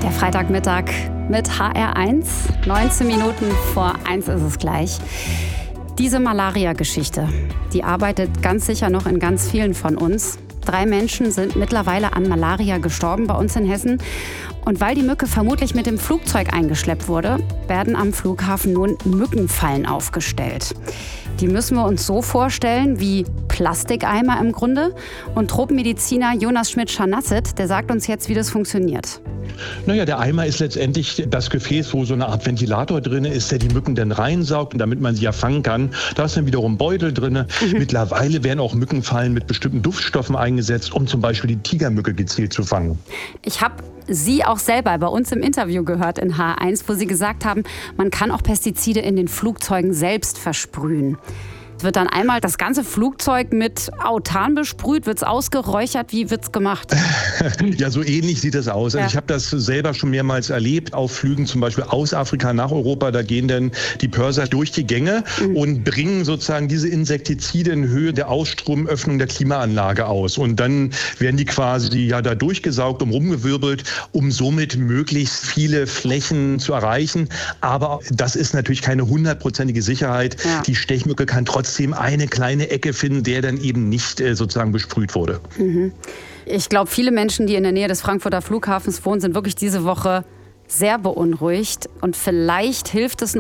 Der Freitagmittag mit HR1. 19 Minuten vor 1 ist es gleich. Diese Malaria-Geschichte, die arbeitet ganz sicher noch in ganz vielen von uns. 3 Menschen sind mittlerweile an Malaria gestorben bei uns in Hessen. Und weil die Mücke vermutlich mit dem Flugzeug eingeschleppt wurde, werden am Flughafen nun Mückenfallen aufgestellt. Die müssen wir uns so vorstellen wie Plastikeimer im Grunde. Und Tropenmediziner Jonas Schmidt-Scharnasset, der sagt uns jetzt, wie das funktioniert. Naja, der Eimer ist letztendlich das Gefäß, wo so eine Art Ventilator drin ist, der die Mücken dann reinsaugt, damit man sie ja fangen kann. Da ist dann wiederum Beutel drin. Mittlerweile werden auch Mückenfallen mit bestimmten Duftstoffen eingesetzt, um zum Beispiel die Tigermücke gezielt zu fangen. Ich habe Sie auch selber bei uns im Interview gehört in H1, wo Sie gesagt haben, man kann auch Pestizide in den Flugzeugen selbst versprühen. Wird dann einmal das ganze Flugzeug mit Autan besprüht? Wird es ausgeräuchert? Wie wird es gemacht? Ja, so ähnlich sieht es aus. Ja. Also ich habe das selber schon mehrmals erlebt, auf Flügen zum Beispiel aus Afrika nach Europa. Da gehen dann die Pörser durch die Gänge und bringen sozusagen diese Insektizide in Höhe der Ausstromöffnung der Klimaanlage aus. Und dann werden die quasi da durchgesaugt und rumgewirbelt, um somit möglichst viele Flächen zu erreichen. Aber das ist natürlich keine 100%ige Sicherheit. Ja. Die Stechmücke kann trotzdem eine kleine Ecke finden, der dann eben nicht sozusagen besprüht wurde. Ich glaube, viele Menschen, die in der Nähe des Frankfurter Flughafens wohnen, sind wirklich diese Woche sehr beunruhigt. Und vielleicht hilft es